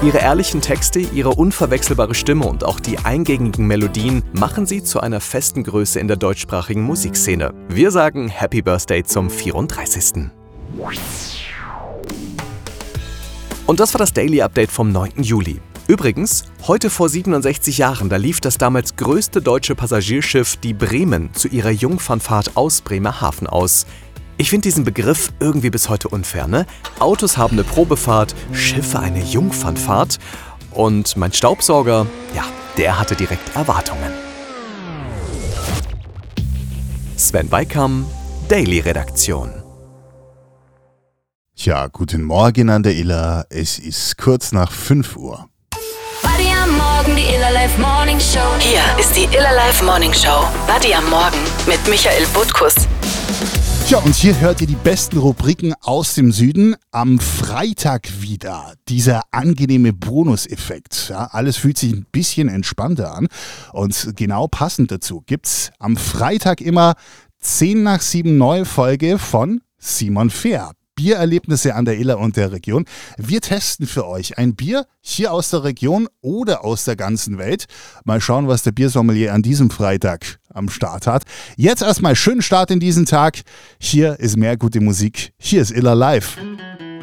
Ihre ehrlichen Texte, ihre unverwechselbare Stimme und auch die eingängigen Melodien machen sie zu einer festen Größe in der deutschsprachigen Musikszene. Wir sagen Happy Birthday zum 34. Und das war das Daily Update vom 9. Juli. Übrigens, heute vor 67 Jahren, da lief das damals größte deutsche Passagierschiff, die Bremen, zu ihrer Jungfernfahrt aus Bremerhaven aus. Ich finde diesen Begriff irgendwie bis heute unfair, ne? Autos haben eine Probefahrt, Schiffe eine Jungfernfahrt und mein Staubsauger, ja, der hatte direkt Erwartungen. Sven Weikam, Daily Redaktion. Ja, guten Morgen an der Iller. Es ist kurz nach 5 Uhr. Buddy am Morgen, die Iller Live Morning Show. Hier ist die Iller Live Morning Show. Buddy am Morgen mit Michael Butkus. Ja, und hier hört ihr die besten Rubriken aus dem Süden. Am Freitag wieder dieser angenehme Bonuseffekt. Ja, alles fühlt sich ein bisschen entspannter an. Und genau passend dazu gibt's am Freitag immer 10 nach 7 neue Folge von Simon Fehr. Biererlebnisse an der Iller und der Region. Wir testen für euch ein Bier hier aus der Region oder aus der ganzen Welt. Mal schauen, was der Biersommelier an diesem Freitag am Start hat. Jetzt erstmal schönen Start in diesen Tag. Hier ist mehr gute Musik. Hier ist Iller Live.